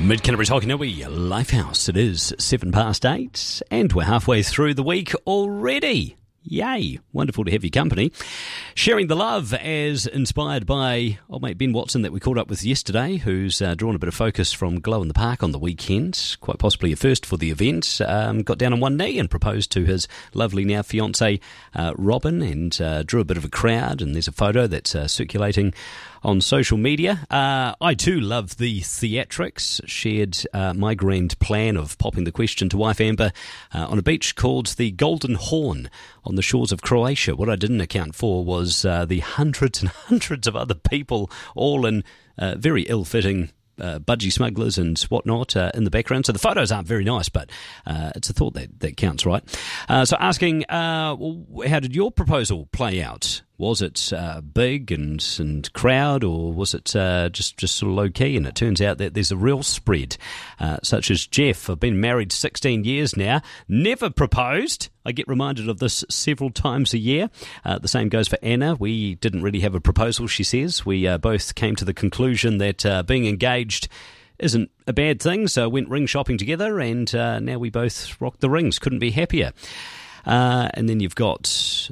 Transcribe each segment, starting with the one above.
Mid-Canterbury's Hockey Lifehouse. It is 8:07 and we're halfway through the week already. Yay, wonderful to have your company. Sharing the love as inspired by old mate Ben Watson that we caught up with yesterday, who's drawn a bit of focus from Glow in the Park on the weekend, quite possibly a first for the event. Got down on one knee and proposed to his lovely now fiancée Robin, and drew a bit of a crowd, and there's a photo that's circulating on social media. I too love the theatrics. Shared my grand plan of popping the question to wife Amber on a beach called the Golden Horn on the shores of Croatia. What I didn't account for was the hundreds and hundreds of other people, all in very ill-fitting budgie smugglers and whatnot in the background. So the photos aren't very nice, but it's a thought that counts, right? So asking, how did your proposal play out? Was it big and crowd, or was it just sort of low-key? And it turns out that there's a real spread, such as Jeff. I've been married 16 years now, never proposed. I get reminded of this several times a year. The same goes for Anna. We didn't really have a proposal, she says. We both came to the conclusion that being engaged isn't a bad thing, so went ring shopping together, and now we both rock the rings. Couldn't be happier. And then you've got some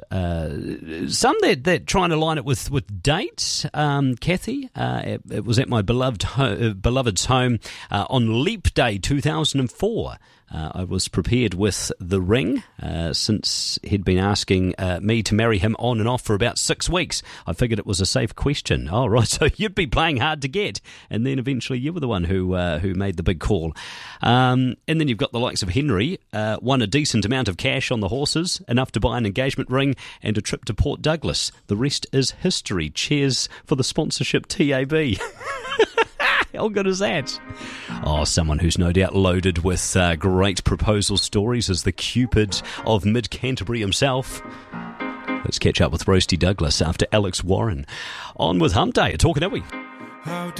that trying to line it with dates. Kathy, it was at my beloved's home on Leap Day 2004. I was prepared with the ring since he'd been asking me to marry him on and off for about 6 weeks. I figured it was a safe question. Oh, right, so you'd be playing hard to get. And then eventually you were the one who made the big call. And then you've got the likes of Henry, won a decent amount of cash on the horses, enough to buy an engagement ring and a trip to Port Douglas. The rest is history. Cheers for the sponsorship, TAB. How good is that? Oh, someone who's no doubt loaded with great proposal stories is the Cupid of Mid-Canterbury himself. Let's catch up with Roasty Douglas after Alex Warren. On with Hump Day at Talkin' Iwi.